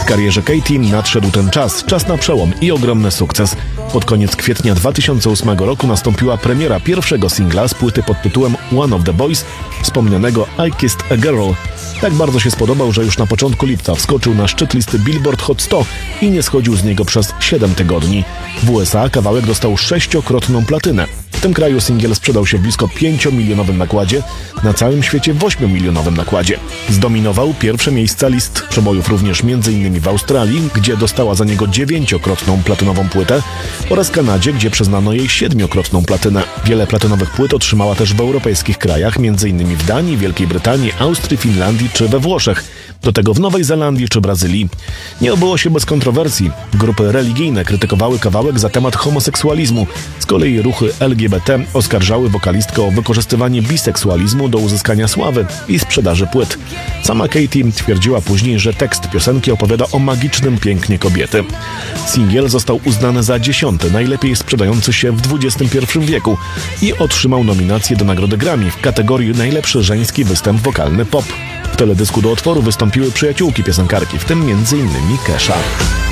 W karierze Katy nadszedł ten czas na przełom i ogromny sukces. Pod koniec kwietnia 2008 roku nastąpiła premiera pierwszego singla z płyty pod tytułem One of the Boys, wspomnianego I Kissed a Girl. Tak bardzo się spodobał, że już na początku lipca wskoczył na szczyt listy Billboard Hot 100 i nie schodził z niego przez 7 tygodni. W USA kawałek dostał 6-krotną platynę. W tym kraju singiel sprzedał się w blisko 5-milionowym nakładzie, na całym świecie w 8-milionowym nakładzie. Zdominował pierwsze miejsca list przebojów również m.in. w Australii, gdzie dostała za niego 9-krotną platynową płytę, oraz Kanadzie, gdzie przyznano jej 7-krotną platynę. Wiele platynowych płyt otrzymała też w europejskich krajach, m.in. w Danii, Wielkiej Brytanii, Austrii, Finlandii czy we Włoszech. Do tego w Nowej Zelandii czy Brazylii. Nie obyło się bez kontrowersji. Grupy religijne krytykowały kawałek za temat homoseksualizmu. Z kolei ruchy LGBT oskarżały wokalistkę o wykorzystywanie biseksualizmu do uzyskania sławy i sprzedaży płyt. Sama Katy twierdziła później, że tekst piosenki opowiada o magicznym pięknie kobiety. Singiel został uznany za 10. najlepiej sprzedający się w XXI wieku i otrzymał nominację do nagrody Grammy w kategorii najlepszy żeński występ wokalny pop. W teledysku do otworu wystąpiły przyjaciółki piosenkarki, w tym m.in. Kesha.